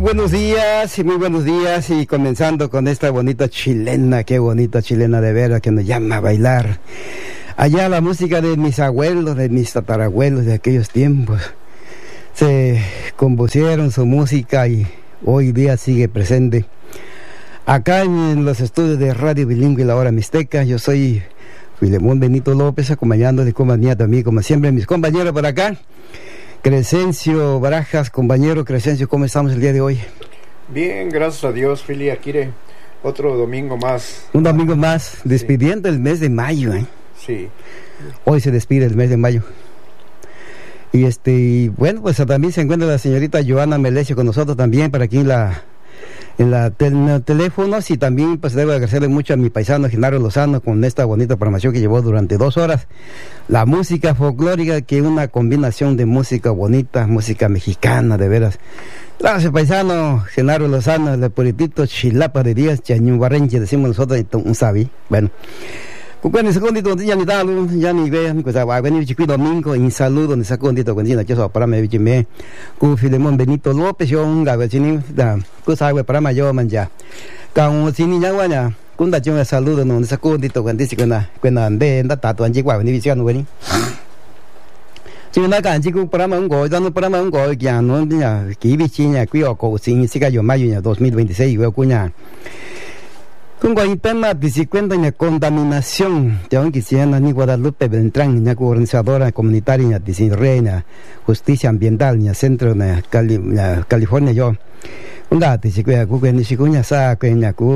muy buenos días, y comenzando con esta bonita chilena, qué bonita chilena de veras que nos llama a bailar. Allá la música de mis abuelos, de mis tatarabuelos de aquellos tiempos, se compusieron su música y hoy día sigue presente. Acá en los estudios de Radio Bilingüe La Hora Mixteca, yo soy Filemón Benito López, acompañando de compañía también, como siempre, mis compañeros por acá. Crescencio Barajas, compañero Crescencio, ¿cómo estamos el día de hoy? Bien, gracias a Dios, Fili Akire. Otro domingo más. Un domingo más, despidiendo el mes de mayo, ¿eh? Sí. Hoy se despide el mes de mayo. Y bueno, pues también se encuentra la señorita Joana Melesio con nosotros también, para aquí en los teléfonos, y también pues debo agradecerle mucho a mi paisano Genaro Lozano con esta bonita programación que llevó durante 2 horas. La música folclórica, que es una combinación de música bonita, música mexicana, de veras. Gracias, paisano Genaro Lozano, el puritito Chilapa de Díaz, Chañú Barrenche, decimos nosotros, un sabi. Bueno, un segundito, ya ni vean, pues va a venir chico domingo, y saludo, ni segundito, cuando ya se para me vichime, con Filemón Benito López, yo un gabachini, que sabe para mayor man ya. Con sini ya guanya, con da yo saludo, no segundito, cuando dice cuando ande, anda tato, anji guay, ni visión, güey. Chico acá, chico para mango, dando para mango, ya no, ya, que vichiña, cuyo sin siga yo mayo 2026, güey, cuña. Con el tema de cuenta en la contaminación, ya aunque sea ni Guadalupe Beltrán, ni organizadora comunitaria de Reina, Justicia Ambiental, ni Centro de California, yo, un dato, si que ni si cuña sa, que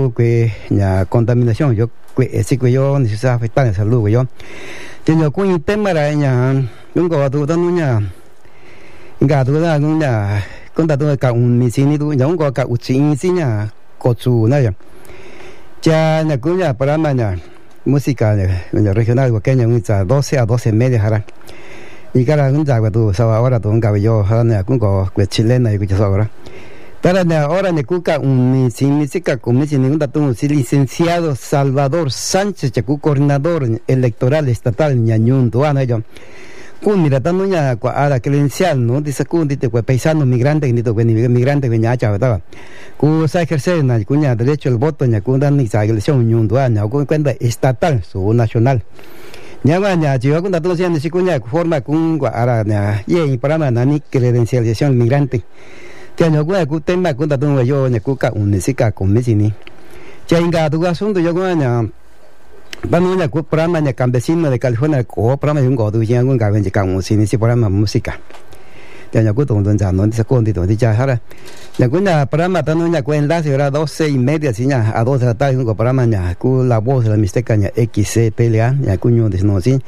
ni contaminación, yo, si que yo necesito afectar la salud, yo, tengo con el tema de ella, un godo, doña, gado, doña, contado con un misinido, ya un godo, un sinya, cochu, no ya. Ya na cuña para mañana música regional guaqueña un 12 a 12:30 hará y cara un dagua tu sabe ahora tu un cabello hará con chilena y que ahora para ahora ne cuca un significa como si ningún dato licenciado Salvador Sánchez chacu coordinador electoral estatal ñañun tuana yo kun mira tanu ña ara credencial no dice kun dite paisano migrante ni to migrante que ña chava ku sa ejercer na kuña derecho al voto ña kun dan ni sa elección ñun tuana ku cuenta estatal su nacional ña ña chiva kun dato sian si kuña forma kun ara ña y para na ni credencialización migrante te ña ku tema kun dato yo ña ku ka un sika con mesini ya inga tu asunto yo kuña vamos a un programa de campesino de California, o programa de un godo, y un gaben de camus, y ese programa música. Ya no cuento un ya no dice con dito, ya ahora. Ya cuenta programa tanto ya cuenta será 12:30, si ya a 2 de la tarde un programa ya con la voz de la Mixteca ya XCTLA, ya cuño de no sí.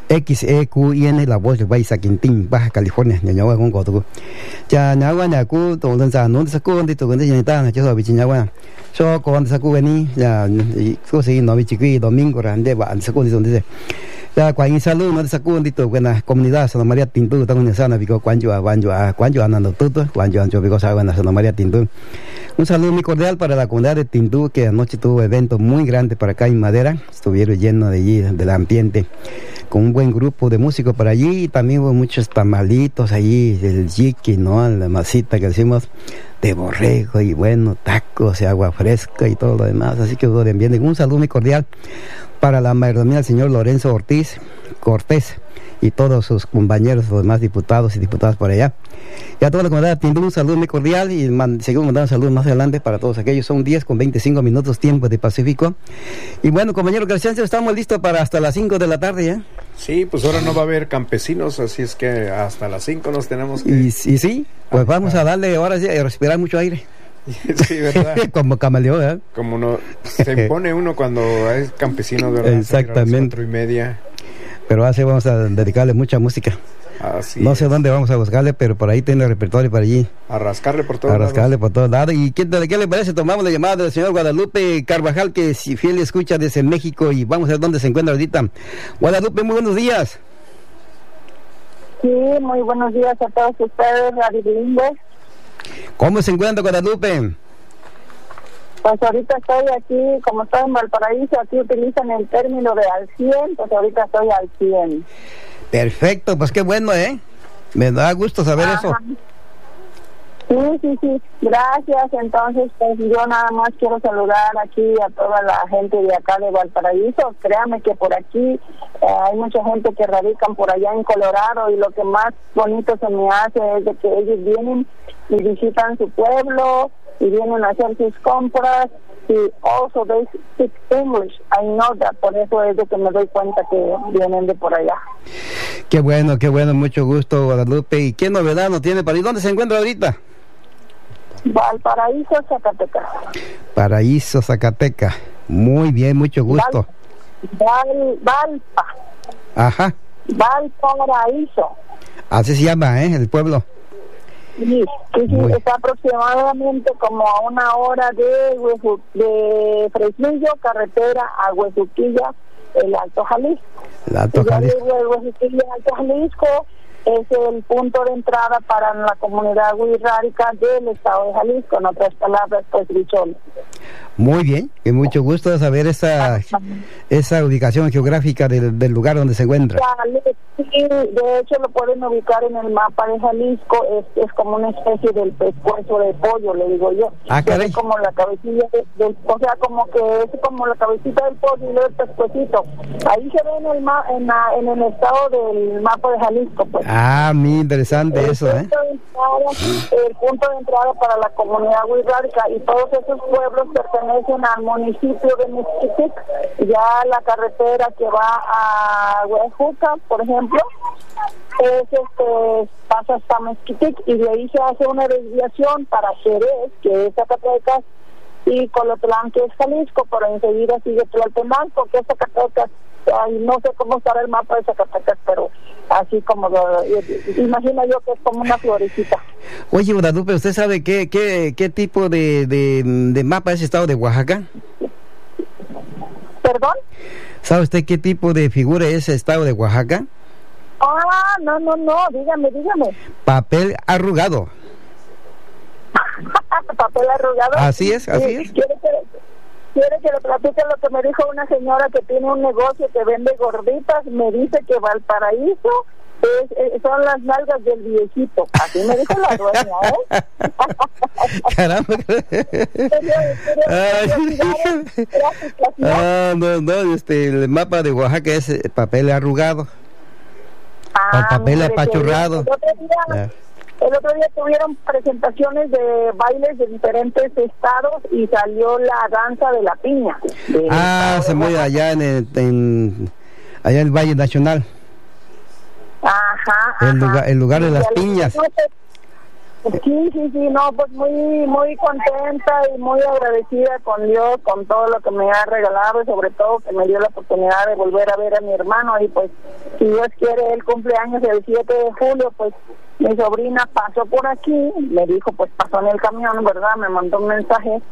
XEQN la voz de Baja Quintín, Baja California, ya no un godo. Ya na ya cu don ya no dice con dito, cuando ya está, ya sabe ya wa. So cuando saco vení ya cosa no bichiqui domingo rande va al segundo donde ya cuando salud no saco dito buena comunidad Santa María Tintu también sana bico cuando andando todo cuando bico sabe Santa María Tintu. Un saludo muy cordial para la comunidad de Tintu, que anoche tuvo evento muy grande para acá en Madera, estuvieron llenos de allí del ambiente, con un buen grupo de músicos por allí, y también hubo muchos tamalitos allí, el yiqui, ¿no? La masita que decimos de borrego, y bueno, tacos y agua fresca y todo lo demás, así que hubo de ambiente. Un saludo muy cordial para la mayordomía del señor Lorenzo Ortiz Cortés y todos sus compañeros, los demás diputados y diputadas por allá. Y a toda la comunidad, un saludo muy cordial, y seguimos mandando saludos más adelante para todos aquellos. Son 10:25 tiempo de Pacífico. Y bueno, compañero Crescencio, estamos listos para hasta las 5 de la tarde, ¿ya? Sí, pues ahora no va a haber campesinos, así es que hasta las 5 nos tenemos que... Y sí, pues vamos a darle ahora sí a respirar mucho aire. Sí, ¿verdad? Como camaleón, ¿eh? Como no, se impone uno cuando es campesino, ¿verdad? Exactamente. 4:30. Pero así vamos a dedicarle mucha música. Así no es. sé dónde vamos a buscarle, pero por ahí tiene el repertorio para allí. A rascarle por todos lados. A rascarle lados. por todos lados. ¿Y qué le parece? Tomamos la llamada del señor Guadalupe Carvajal, que si fiel escucha desde México, y vamos a ver dónde se encuentra ahorita. Guadalupe, muy buenos días. Sí, muy buenos días a todos ustedes, Radio Bilingüe. ¿Cómo se encuentra Guadalupe? Pues ahorita estoy aquí, como estoy en Valparaíso, aquí utilizan el término de al 100, pues ahorita estoy al 100. Perfecto, pues qué bueno, ¿eh? Me da gusto saber eso. Sí, gracias. Entonces, pues yo nada más quiero saludar aquí a toda la gente de acá de Valparaíso. Créame que por aquí hay mucha gente que radican por allá en Colorado, y lo que más bonito se me hace es de que ellos vienen y visitan su pueblo y vienen a hacer sus compras, y also they speak English. I know that, por eso es de que me doy cuenta que vienen de por allá. Qué bueno, mucho gusto, Guadalupe. ¿Y qué novedad nos tiene para ir? ¿Dónde se encuentra ahorita? Valparaíso, Zacatecas. Paraíso, Zacatecas. Muy bien, mucho gusto. Valpa. Ajá. Valparaíso. Así se llama, el pueblo. Sí, está aproximadamente como a 1 hora de Fresnillo, carretera a Huesuquilla, el Alto Jalisco. El Alto Jalisco. Huesuquilla, Alto Jalisco es el punto de entrada para la comunidad wixárika del estado de Jalisco, en otras palabras, pues Huichol. Muy bien, y mucho gusto saber esa ubicación geográfica del lugar donde se encuentra. Sí, de hecho lo pueden ubicar en el mapa de Jalisco. Es como una especie del pescuezo de pollo, le digo yo. Caray. Es como la cabecilla o sea, como que es como la cabecita del pollo y luego el pescuecito. Ahí se ve en el estado del mapa de Jalisco, pues. Muy interesante eso, El punto de entrada para la comunidad wixárika, y todos esos pueblos pertenecen al municipio de Mezquitic. Ya la carretera que va a Huejuca, por ejemplo, pasa hasta Mezquitic, y de ahí se hace una desviación para Jerez, que es Zacatecas, y Colotlán, que es Jalisco, pero enseguida sigue Tlaltenango, que es Zacatecas. No sé cómo estará el mapa de Zacatecas, pero así como imagino yo que es como una florecita. Oye, Guadalupe, ¿usted sabe qué tipo de mapa es el estado de Oaxaca? ¿Perdón? ¿Sabe usted qué tipo de figura es el estado de Oaxaca? No, dígame. Papel arrugado. Papel arrugado. Así es. ¿Quiere que le platique lo que me dijo una señora que tiene un negocio que vende gorditas? Me dice que Valparaíso son las nalgas del viejito. Así me dijo la dueña, Caramba. El mapa de Oaxaca es papel arrugado. O papel apachurrado. El otro día tuvieron presentaciones de bailes de diferentes estados y salió la danza de la piña. Se mueve allá en el Valle Nacional. Ajá. El lugar de las piñas. Sí, no, pues muy contenta y muy agradecida con Dios, con todo lo que me ha regalado, y sobre todo que me dio la oportunidad de volver a ver a mi hermano. Y pues, si Dios quiere, él cumpleaños el 7 de julio, pues mi sobrina pasó por aquí, me dijo, pues pasó en el camión, ¿verdad? Me mandó un mensaje.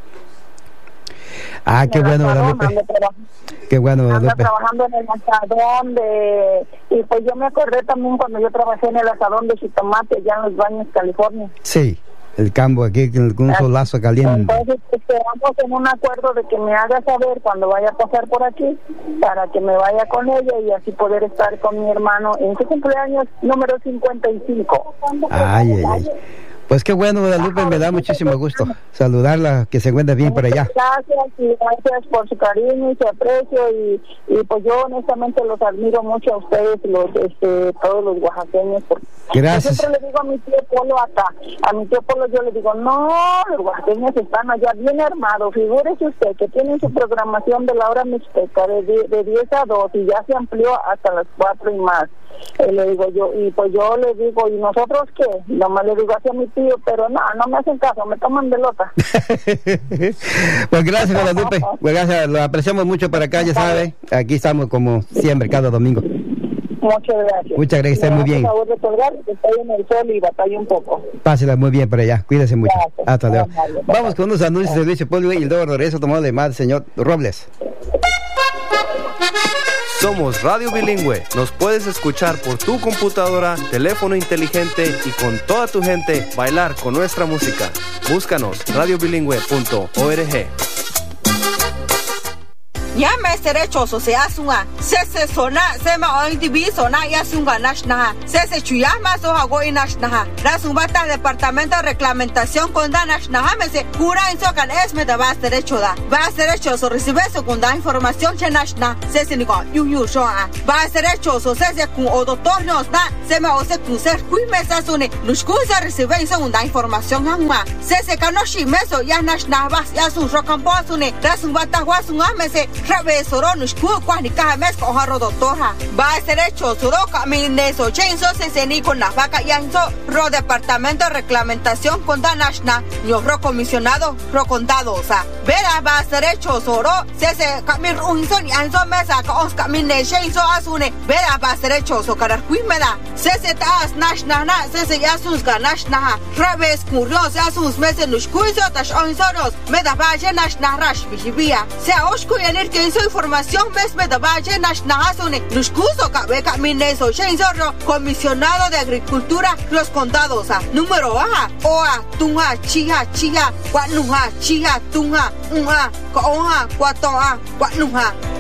Qué bueno, Guadalupe. Qué bueno, Guadalupe. Anda trabajando en el asadón y pues yo me acordé también cuando yo trabajé en el asadón de jitomate allá en Los Baños, California. Sí, el campo aquí con un solazo caliente. Entonces quedamos en un acuerdo de que me haga saber cuando vaya a pasar por aquí, para que me vaya con ella y así poder estar con mi hermano en su cumpleaños número 55. Ay. Pues qué bueno, Guadalupe, me da muchísimo gusto saludarla, que se encuentre bien por allá. Gracias por su cariño y su aprecio, y pues yo honestamente los admiro mucho a ustedes, todos los oaxaqueños. Gracias. Yo siempre le digo a mi tío Polo acá, yo le digo, no, los oaxaqueños están allá bien armados. Figúrese usted que tienen su programación de la hora mixteca de 10 a 2 y ya se amplió hasta las 4 y más. Le digo yo, y pues yo le digo, ¿y nosotros qué? Nomás le digo hacia mi tío, pero no me hacen caso, me toman de loca. Pues gracias, Guadalupe, pues gracias, lo apreciamos mucho para acá, ya sabe, aquí estamos como siempre, cada domingo. Muchas gracias. Muchas gracias, esté muy bien. Por favor de colgar, que estoy en el sol y batalla un poco. Pásela muy bien por allá, cuídese mucho. Gracias. Hasta luego. Vamos con unos anuncios de servicio público y luego regreso tomado de más, señor Robles. Somos Radio Bilingüe. Nos puedes escuchar por tu computadora, teléfono inteligente y con toda tu gente bailar con nuestra música. Búscanos radiobilingüe.org. Llama a este derechoso se hace una se sona se ma on tv sona ya sunga nashna se chuyama so hago inashna la sumbata departamento de reglamentación con nashna me se cura en so kan es me da vas derecho so recibe segunda información che nashna se ni ko yu so vas derecho so se con o doctor nos da se me o se tu ser kui me sa sune nushku se recibe segunda información hangma se kanoshi meso ya nashna vas ya su rokambo sune la sumbata wa sunga me se rabe soro nushku kwa ni ka mes ko haro doctora va a ser hecho soro camine so chenso se ni con la vaca yanso ro departamento de reglamentación con danashna yo ro comisionado ro contado o sea vera va a ser hecho soro se camir unson y anso mesa ko os camine chenso asune vera va a ser hecho so karar kuimeda se tas nashna na se ya sus ganashna raves curioso ya sus meses nushkuiso tash onsoros me da va a nashna rash bihibia se osku yenir que hizo información mes me da va a nashna asune nushkuso kabe camine so chenso comisionado de agricultura los condados número A oa tunha chiha kwanuha chiha tunha unha ko oha kwatoa kwanuha